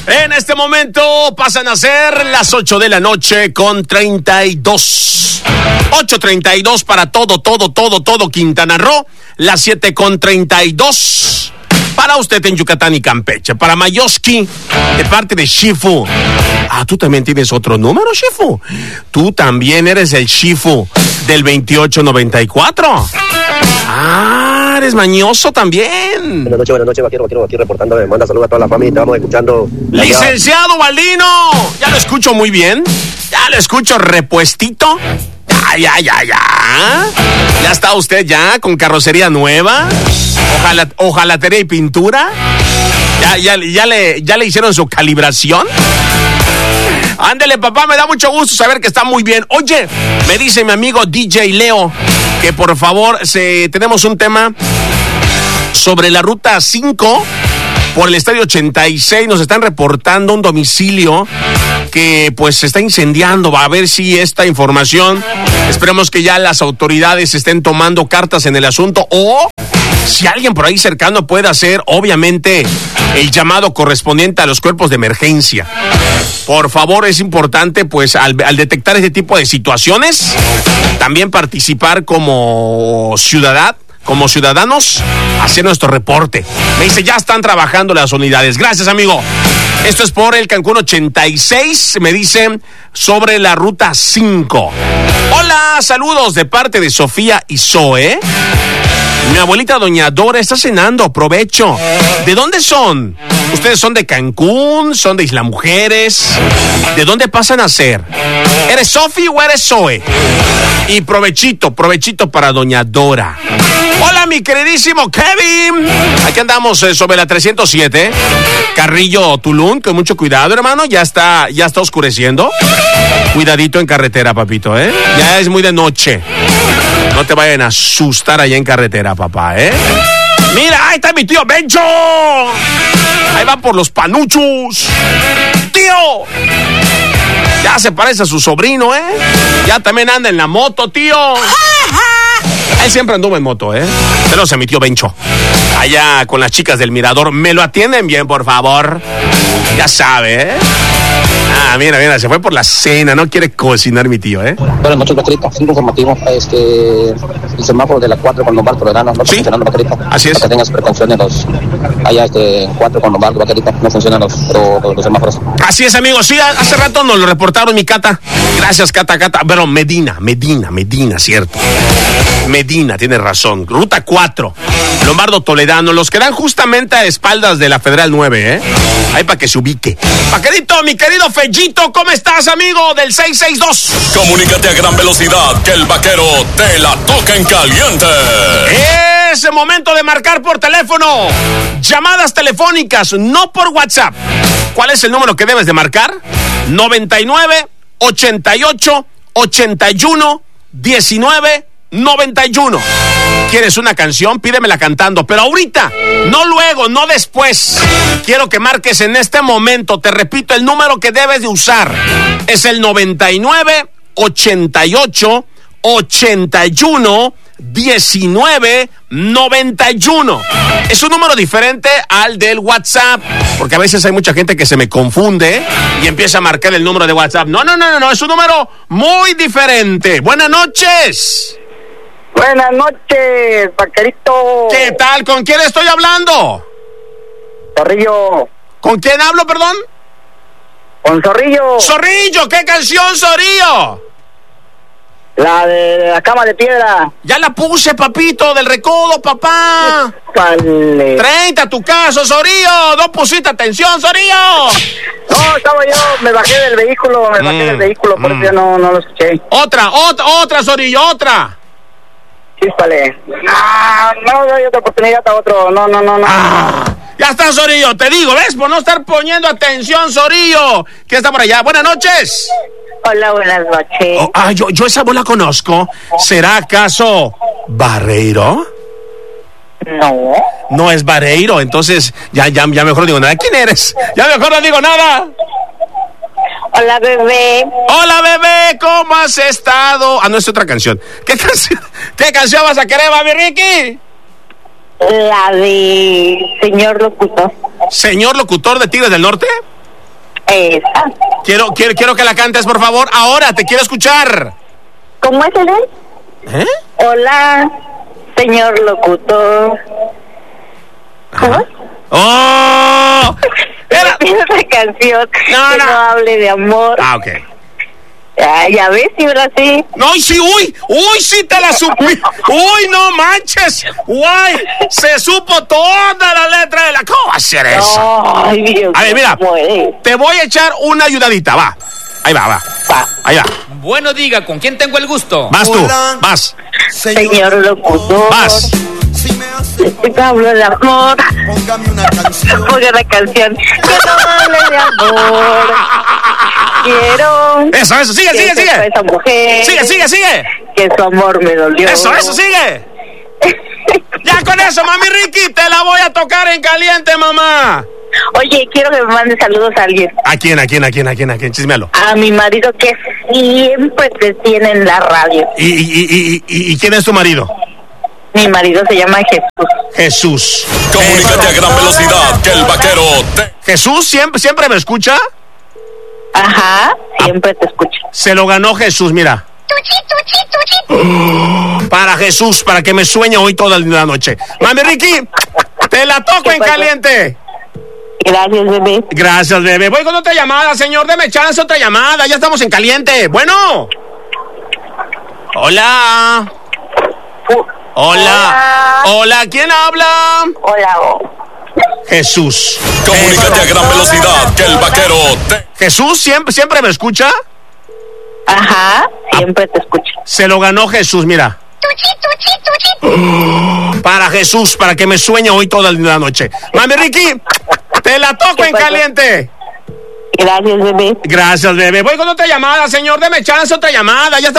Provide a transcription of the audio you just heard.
En este momento pasan a ser las 8 de la noche con 32. 8:32 para todo Quintana Roo. Las 7:32 para usted en Yucatán y Campeche. Para Mayoski, de parte de Shifu. Ah, tú también tienes otro número, Shifu. Tú también eres el Shifu del 2894. Ah, eres mañoso también. Buenas noches, vaquero, aquí reportando. Me manda saludos a toda la familia, estamos escuchando. Licenciado Baldino, ya lo escucho muy bien. Ya lo escucho repuestito. Ya. Ya está usted ya con carrocería nueva. Hojalatería y pintura. Ya le hicieron su calibración. Ándele, papá, me da mucho gusto saber que está muy bien. Oye, me dice mi amigo DJ Leo que por favor tenemos un tema sobre la ruta 5 por el estadio 86. Nos están reportando un domicilio que pues se está incendiando. Va a ver si esta información, esperemos que ya las autoridades estén tomando cartas en el asunto, o si alguien por ahí cercano puede hacer, obviamente, el llamado correspondiente a los cuerpos de emergencia. Por favor, es importante, pues, al detectar este tipo de situaciones, también participar como ciudadanos, hacer nuestro reporte. Me dice, ya están trabajando las unidades. Gracias, amigo. Esto es por el Cancún 86, me dicen, sobre la ruta 5. Hola, saludos de parte de Sofía y Zoe. Mi abuelita Doña Dora está cenando, provecho. ¿De dónde son? ¿Ustedes son de Cancún? ¿Son de Isla Mujeres? ¿De dónde pasan a ser? ¿Eres Sofi o eres Zoe? Y provechito para Doña Dora. Hola, mi queridísimo Kevin. Aquí andamos sobre la 307, Carrillo, Tulum, con mucho cuidado, hermano. Ya está oscureciendo. Cuidadito en carretera, papito, ¿eh? Ya es muy de noche. No te vayan a asustar allá en carretera, papá, ¿eh? Mira, ahí está mi tío Bencho. Ahí va por los panuchos. ¡Tío! Ya se parece a su sobrino, ¿eh? Ya también anda en la moto, tío. Él siempre anduvo en moto, ¿eh? Pero se mi tío Bencho. Allá con las chicas del Mirador. ¿Me lo atienden bien, por favor? Ya sabe, ¿eh? Ah, mira, se fue por la cena. No quiere cocinar mi tío, ¿eh? Buenas noches, Vaquerito. Sin informativo. El semáforo de la 4 con Lombardo Toledano no está funcionando, Vaquerito. Así es. Para que tengas precaución allá en 4 con Lombardo, Vaquerito. No funcionan los semáforos. Así es, amigo. Sí, hace rato nos lo reportaron mi Cata. Gracias, Cata. Pero Medina, cierto. Medina, tiene razón. Ruta 4, Lombardo Toledano. Los que dan justamente a espaldas de la Federal 9, ¿eh? Ahí para que se ubique. Vaquerito, mi querido Fellito, ¿cómo estás, amigo del 662? Comunícate a gran velocidad, que el vaquero te la toca en caliente. Es el momento de marcar por teléfono. Llamadas telefónicas, no por WhatsApp. ¿Cuál es el número que debes de marcar? 99 88 81 19 91. ¿Quieres una canción? Pídemela cantando, pero ahorita, no luego, no después. Quiero que marques en este momento. Te repito, el número que debes de usar es el 99 88 81 19 91. Es un número diferente al del WhatsApp, porque a veces hay mucha gente que se me confunde y empieza a marcar el número de WhatsApp. No, es un número muy diferente. Buenas noches. Buenas noches, Vaquerito. ¿Qué tal? ¿Con quién estoy hablando? Zorrillo. ¿Con quién hablo, perdón? Con Zorrillo. Zorrillo, ¿qué canción, Zorrillo? La de la cama de piedra. Ya la puse, papito, del recodo, papá. Vale. 30 a tu caso, Zorrillo. No pusiste atención, Zorrillo. No, estaba yo, me bajé del vehículo, por eso ya no lo escuché. Otra, Zorrillo, otra. Chíspale. No hay otra oportunidad a otro. No. Ya está, Zorrillo, te digo, ¿ves? Por no estar poniendo atención, Zorrillo. ¿Quién está por allá? Buenas noches. Hola, buenas noches. Yo esa voz la conozco. ¿Será acaso Barreiro? No. No es Barreiro, entonces ya mejor no digo nada. ¿Quién eres? Ya mejor no digo nada. Hola, bebé. Hola, bebé, ¿cómo has estado? No es otra canción. ¿Qué canción vas a querer, mami Ricky? La de Señor Locutor. ¿Señor Locutor de Tigres del Norte? Esa. Quiero que la cantes, por favor. Ahora, te quiero escuchar. ¿Cómo es el de? ¿Eh? Hola, señor locutor. ¿Cómo? ¡Oh! Era... Esa canción No, que no. no hable de amor. Ah, ok. Ya ves, sí, ahora sí. No, sí, uy, sí te la supe. Uy, no manches. Guay, se supo toda la letra de la... ¿Cómo va a ser eso? Ay, Dios. A ver, mira, ¿cómo es? te voy a echar una ayudadita, va. Ahí va. Ahí va. Bueno, diga, ¿con quién tengo el gusto? Vas tú, vas. Señor locutor. Vas. Te hablo de amor. Ponga la canción. Que no hable de amor. Quiero. Eso, sigue. que sepa esa mujer. Sigue. Que su amor me dolió. Eso, sigue. Ya con eso, mami Ricky, te la voy a tocar en caliente, mamá. Oye, quiero que me mande saludos a alguien. ¿A quién? Chismealo. A mi marido que siempre te tiene en la radio. ¿Y quién es tu marido? Mi marido se llama Jesús. Jesús. Comunícate a gran velocidad que el vaquero te... ¿Jesús siempre me escucha? Ajá, siempre te escucho. Se lo ganó Jesús, mira. Para Jesús, para que me sueñe hoy toda la noche. Mami Ricky, te la toco ¿Qué en pasó? caliente. Gracias, bebé. Gracias, bebé. Voy con otra llamada, señor. Deme chance, otra llamada. Ya estamos en caliente. Bueno. Hola. Hola, ¿quién habla? Hola. Jesús. Comunícate a gran velocidad que el vaquero te... ¿Jesús siempre me escucha? Ajá, siempre te escucho. Se lo ganó Jesús, mira. Para Jesús, para que me sueñe hoy toda la noche. Mami Ricky, te la toco ¿Qué en pasó? caliente. Gracias, bebé. Gracias, bebé. Voy con otra llamada, señor. Deme chance, otra llamada. Ya está.